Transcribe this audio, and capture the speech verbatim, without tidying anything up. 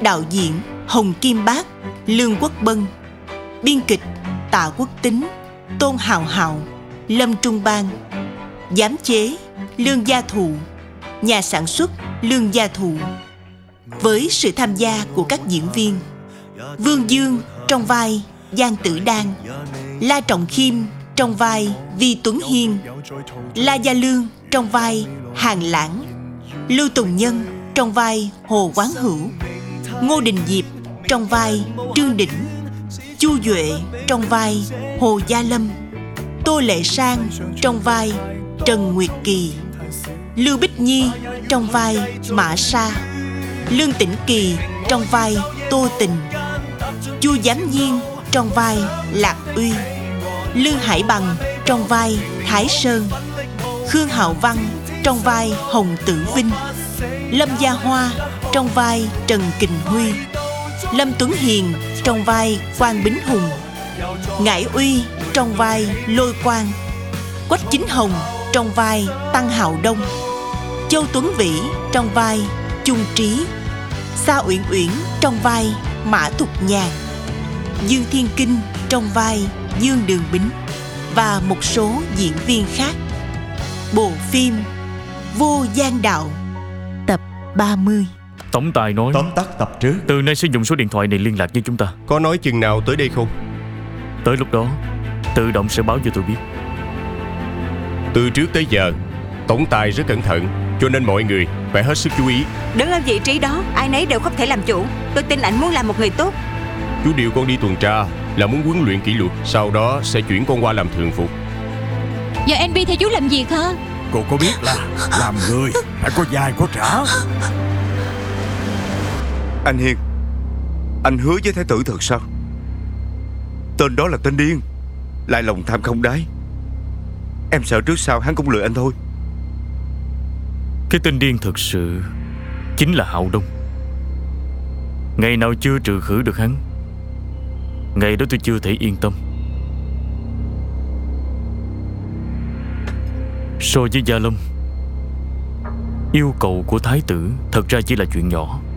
đạo diễn Hồng Kim Bác, Lương Quốc Bân. Biên kịch Tạ Quốc Tính, Tôn Hào Hào, Lâm Trung Ban. Giám chế Lương Gia Thụ. Nhà sản xuất Lương Gia Thụ. Với sự tham gia của các diễn viên: Vương Dương trong vai Giang Tử Đan, La Trọng Khiêm trong vai Vi Tuấn Hiên, La Gia Lương trong vai Hàng Lãng, Lưu Tùng Nhân trong vai Hồ Quán Hữu, Ngô Đình Diệp trong vai Trương Đỉnh, Chu Duệ trong vai Hồ Gia Lâm, Tô Lệ Sang trong vai Trần Nguyệt Kỳ, Lưu Bích Nhi trong vai Mã Sa, Lương Tĩnh Kỳ trong vai Tô Tình, Chu Giám Nhiên trong vai Lạc Uy, Lương Hải Bằng trong vai Thái Sơn, Khương Hạo Văn trong vai Hồng Tử Vinh, Lâm Gia Hoa trong vai Trần Kình Huy, Lâm Tuấn Hiền trong vai Quang Bính Hùng, Ngải Uy trong vai Lôi Quang, Quách Chính Hồng trong vai Tăng Hạo Đông, Châu Tuấn Vĩ trong vai Chung Trí, Sa Uyển Uyển trong vai Mã Thục Nhàn, Dương Thiên Kinh trong vai Dương Đường Bính và một số diễn viên khác. Bộ phim Vô Gian Đạo, tập ba mươi. Tổng tài nói Tóm tắt tập trước. từ nay sử dụng số điện thoại này liên lạc với chúng ta. Có nói chừng nào tới đây không? Tới lúc đó tự động sẽ báo cho tôi biết. Từ trước tới giờ tổng tài rất cẩn thận, cho nên mọi người phải hết sức chú ý. Đứng ở vị trí đó, ai nấy đều không thể làm chủ. Tôi tin anh muốn làm một người tốt. Chú điều con đi tuần tra là muốn huấn luyện kỷ luật, sau đó sẽ chuyển con qua làm thường phục. Giờ en bê theo chú làm việc hả? Cô có biết là làm người phải có vai có trả. Anh Hiền, anh hứa với Thái tử thật sao? Tên đó là tên điên, lại lòng tham không đáy. Em sợ trước sau hắn cũng lừa anh thôi. Cái tên điên thực sự chính là Hạo Đông. Ngày nào chưa trừ khử được hắn, ngày đó tôi chưa thể yên tâm. So với Gia Lâm, yêu cầu của Thái tử thật ra chỉ là chuyện nhỏ.